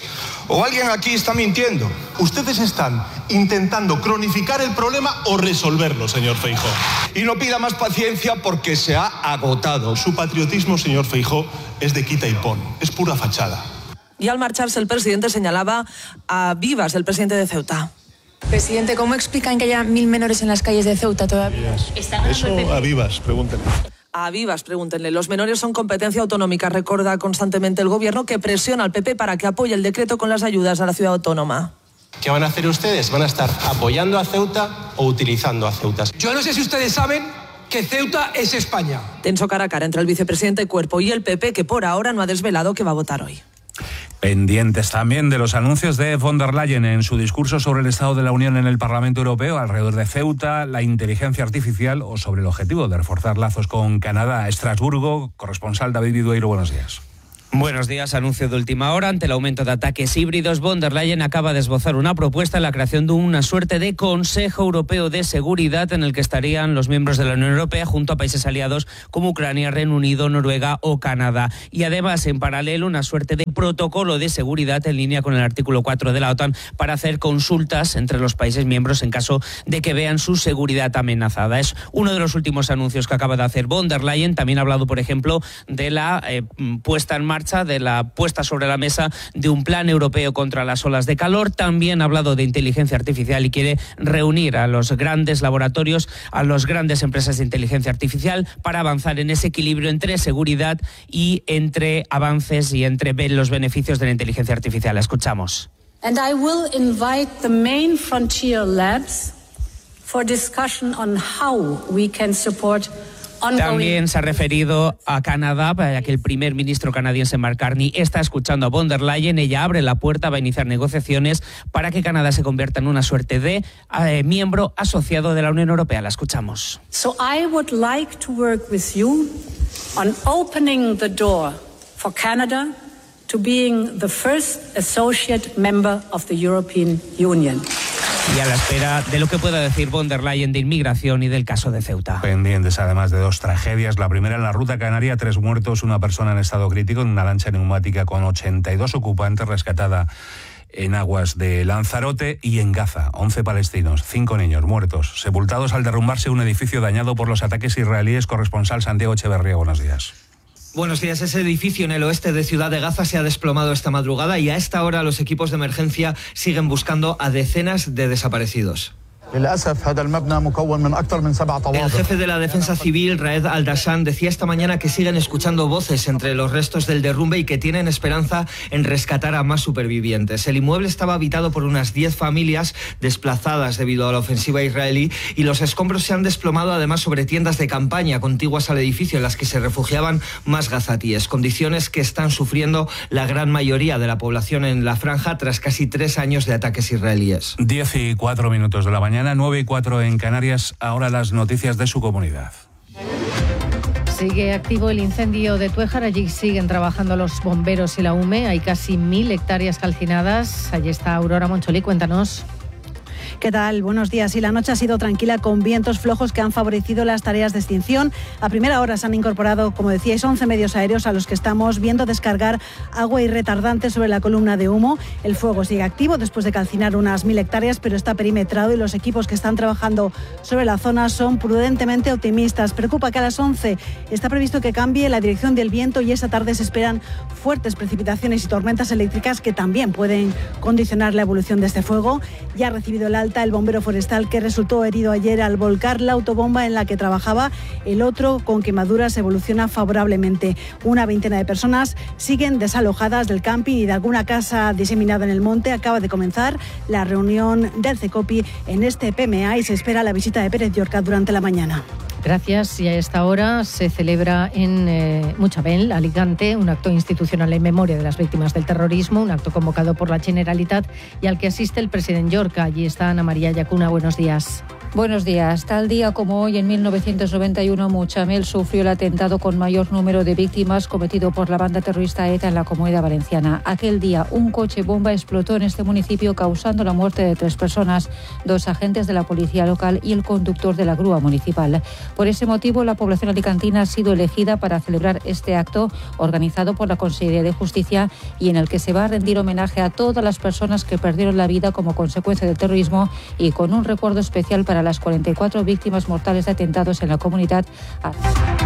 ¿O alguien aquí está mintiendo? Ustedes están intentando cronificar el problema o resolverlo, señor Feijóo. Y no pida más paciencia porque se ha agotado. Su patriotismo, señor Feijóo, es de quita y pon, es pura fachada. Y al marcharse el presidente señalaba a Vivas, el presidente de Ceuta. Presidente, ¿cómo explican que haya 1000 menores en las calles de Ceuta todavía? Eso a Vivas, pregúntenle. A Vivas, pregúntenle. Los menores son competencia autonómica, recuerda constantemente el gobierno, que presiona al PP para que apoye el decreto con las ayudas a la ciudad autónoma. ¿Qué van a hacer ustedes? ¿Van a estar apoyando a Ceuta o utilizando a Ceuta? Yo no sé si ustedes saben que Ceuta es España. Tenso cara a cara entre el vicepresidente Cuerpo y el PP, que por ahora no ha desvelado que va a votar hoy. Pendientes también de los anuncios de von der Leyen en su discurso sobre el Estado de la Unión en el Parlamento Europeo alrededor de Ceuta, la inteligencia artificial o sobre el objetivo de reforzar lazos con Canadá. Estrasburgo, corresponsal David Vidueiro, buenos días. Buenos días. Anuncio de última hora. Ante el aumento de ataques híbridos, von der Leyen acaba de esbozar una propuesta en la creación de una suerte de Consejo Europeo de Seguridad en el que estarían los miembros de la Unión Europea junto a países aliados como Ucrania, Reino Unido, Noruega o Canadá. Y además, en paralelo, una suerte de protocolo de seguridad en línea con el artículo 4 de la OTAN para hacer consultas entre los países miembros en caso de que vean su seguridad amenazada. Es uno de los últimos anuncios que acaba de hacer von der Leyen. También ha hablado, por ejemplo, de la puesta en marcha, de la puesta sobre la mesa de un plan europeo contra las olas de calor. También ha hablado de inteligencia artificial y quiere reunir a los grandes laboratorios, a las grandes empresas de inteligencia artificial para avanzar en ese equilibrio entre seguridad y entre avances y entre los beneficios de la inteligencia artificial. Escuchamos. And I will invite the main frontier labs for discussion on how we can support. También se ha referido a Canadá, ya que el primer ministro canadiense Mark Carney está escuchando a von der Leyen. Ella abre la puerta, va a iniciar negociaciones para que Canadá se convierta en una suerte de miembro asociado de la Unión Europea. La escuchamos. So I would like to work with you on opening the door for Canada to being the first associate member of the European Union. Y a la espera de lo que pueda decir von der Leyen de inmigración y del caso de Ceuta. Pendientes además de dos tragedias. La primera en la ruta canaria, 3 muertos, una persona en estado crítico en una lancha neumática con 82 ocupantes rescatada en aguas de Lanzarote. Y en Gaza, 11 palestinos, 5 niños muertos, sepultados al derrumbarse un edificio dañado por los ataques israelíes. Corresponsal Santiago Echeverría, buenos días. Buenos días. Ese edificio en el oeste de Ciudad de Gaza se ha desplomado esta madrugada y a esta hora los equipos de emergencia siguen buscando a decenas de desaparecidos. El jefe de la Defensa Civil, Raed Al-Dashan, decía esta mañana que siguen escuchando voces entre los restos del derrumbe y que tienen esperanza en rescatar a más supervivientes. El inmueble estaba habitado por unas 10 familias desplazadas debido a la ofensiva israelí y los escombros se han desplomado además sobre tiendas de campaña contiguas al edificio en las que se refugiaban más gazatíes, condiciones que están sufriendo la gran mayoría de la población en la franja tras casi 3 años de ataques israelíes. 10:04 de la mañana. 9:04 en Canarias, ahora las noticias de su comunidad. Sigue activo el incendio de Tuéjar, allí siguen trabajando los bomberos y la UME, hay casi 1000 hectáreas calcinadas. Allí está Aurora Moncholí, cuéntanos. ¿Qué tal? Buenos días. Y la noche ha sido tranquila con vientos flojos que han favorecido las tareas de extinción. A primera hora se han incorporado, como decíais, 11 medios aéreos a los que estamos viendo descargar agua y retardantes sobre la columna de humo. El fuego sigue activo después de calcinar unas 1000 hectáreas, pero está perimetrado y los equipos que están trabajando sobre la zona son prudentemente optimistas. Preocupa que a las 11 está previsto que cambie la dirección del viento y esa tarde se esperan fuertes precipitaciones y tormentas eléctricas que también pueden condicionar la evolución de este fuego. Ya ha recibido el alta el bombero forestal que resultó herido ayer al volcar la autobomba en la que trabajaba. El otro, con quemaduras, evoluciona favorablemente. Una veintena de personas siguen desalojadas del camping y de alguna casa diseminada en el monte. Acaba de comenzar la reunión del CECOPI en este PMA y se espera la visita de Pérez Llorca durante la mañana. Gracias. Y a esta hora se celebra en Muchabel, Alicante, un acto institucional en memoria de las víctimas del terrorismo, un acto convocado por la Generalitat y al que asiste el presidente Llorca. Allí está Ana María Yacuna. Buenos días. Buenos días. Tal día como hoy, en 1991, Mutxamel sufrió el atentado con mayor número de víctimas cometido por la banda terrorista ETA en la Comunidad Valenciana. Aquel día, un coche bomba explotó en este municipio, causando la muerte de 3 personas, 2 agentes de la policía local y el conductor de la grúa municipal. Por ese motivo, la población alicantina ha sido elegida para celebrar este acto organizado por la Consellería de Justicia y en el que se va a rendir homenaje a todas las personas que perdieron la vida como consecuencia del terrorismo y con un recuerdo especial para las 44 víctimas mortales de atentados en la comunidad.